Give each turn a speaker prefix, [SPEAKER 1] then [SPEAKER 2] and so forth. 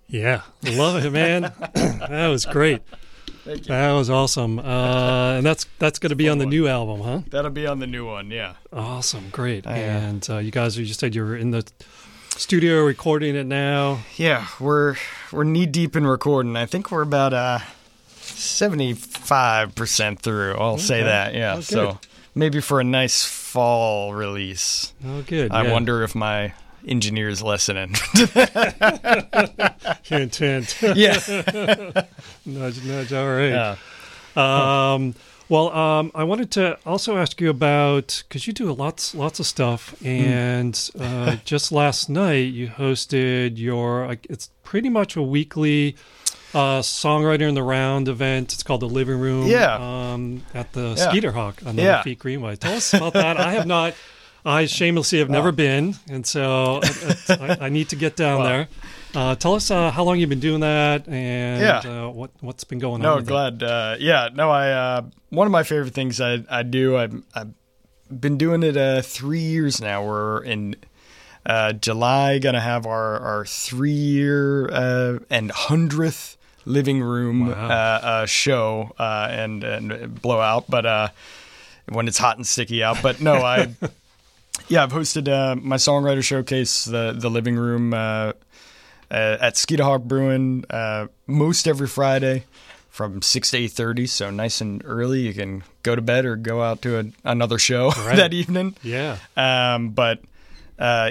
[SPEAKER 1] Yeah, love it, man. That was great.
[SPEAKER 2] Thank you.
[SPEAKER 1] That was awesome. And that's going to be on the new album, huh?
[SPEAKER 2] That'll be on the new one, yeah.
[SPEAKER 1] Awesome, great. And you guys, you said you were in the studio recording it now.
[SPEAKER 2] Yeah, we're knee deep in recording. I think we're about 75% through. I'll say that. Yeah.
[SPEAKER 1] Oh,
[SPEAKER 2] so maybe for a nice fall release.
[SPEAKER 1] Oh, good.
[SPEAKER 2] I wonder if my engineer's listening.
[SPEAKER 1] Hint, hint.
[SPEAKER 2] Yeah.
[SPEAKER 1] Nudge, nudge. All right.
[SPEAKER 2] Yeah.
[SPEAKER 1] I wanted to also ask you about, because you do lots of stuff, and just last night you hosted it's pretty much a weekly Songwriter in the Round event. It's called The Living Room at the Skeeter Hawk on the Feet Greenway. Tell us about that. I shamelessly have never been, and so I need to get down there. Tell us how long you've been doing that, and what's been going on.
[SPEAKER 2] No, glad. One of my favorite things I do. I've been doing it 3 years now. We're in July gonna have our 3-year and 100th living room show and blowout. But when it's hot and sticky out. But no, I've hosted my songwriter showcase, the living room. At Skeeter Hawk Brewing most every Friday from 6 to 8:30, so nice and early. You can go to bed or go out to another show that evening.
[SPEAKER 1] Yeah.